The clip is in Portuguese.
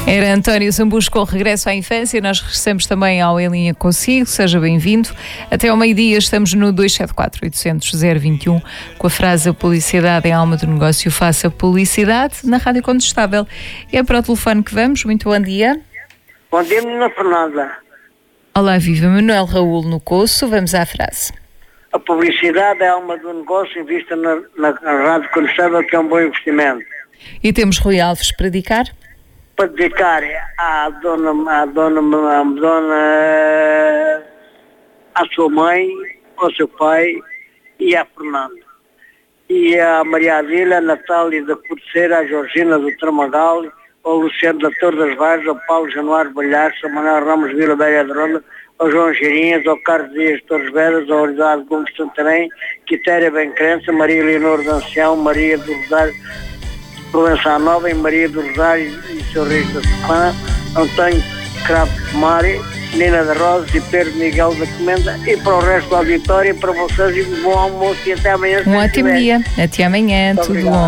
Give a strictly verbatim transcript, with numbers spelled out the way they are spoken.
Era António Zambujo com regresso à infância. Nós regressamos também ao Em Linha Consigo. Seja bem-vindo. Até ao meio-dia estamos no dois sete quatro, oitocentos, zero vinte e um com a frase: a publicidade é a alma do negócio, faça publicidade, na Rádio Contestável. E é para o telefone que vamos. Muito bom dia. Bom dia, menina Fernanda. Olá, viva. Manuel Raul no Coço. Vamos à frase. A publicidade é a alma do negócio, invista na, na, na Rádio Contestável, que é um bom investimento. E temos Rui Alves para dedicar? Para dedicar à dona, à dona, à dona, à sua mãe, ao seu pai e à Fernanda. E à Maria Adília, à Natália da Corteira, à Georgina do Tramagal, ao Luciano da Torre das Varas, ao Paulo Januário Balhaço, ao Manuel Ramos Vila Velha de Ronda, ao João Girinhas, ao Carlos Dias Torres Vedas, ao Eduardo Gomes Santarém, Quitéria Bencrença, Maria Leonor de Ancião, Maria do Rosário Provença Nova, e Maria do Rosário e seu Reis da Semana, Antônio Cravo Mari, Nina da Rosa e Pedro Miguel da Comenda. E para o resto da auditória, para vocês, e bom almoço e até amanhã. Um ótimo dia. Até amanhã. Tudo bom.